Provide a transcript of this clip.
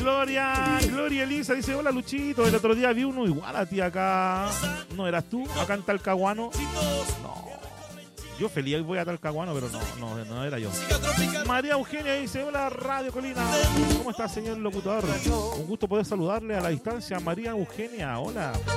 Gloria Elisa dice, hola Luchito, el otro día vi uno igual a ti acá. ¿No eras tú? Acá en Talcahuano. No. Yo feliz voy a Talcahuano, pero no era yo. María Eugenia dice, hola Radio Colina. ¿Cómo está, señor locutor? Un gusto poder saludarle a la distancia. María Eugenia, hola.